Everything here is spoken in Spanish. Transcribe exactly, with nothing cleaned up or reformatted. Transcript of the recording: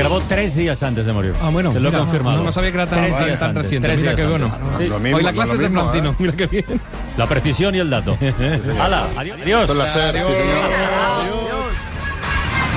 grabó tres días antes de morir. Ah, bueno. Te lo he mira, confirmado. No, no sabía que era tan, Tres tan, días tan antes, reciente. tres Mira días qué bueno. antes. Sí. Lo mismo, Hoy la lo clase es de mismo, Francino. ¿eh? Mira qué bien. La precisión y el dato. ¡Hala! Adiós. Con la SER, sí, señor.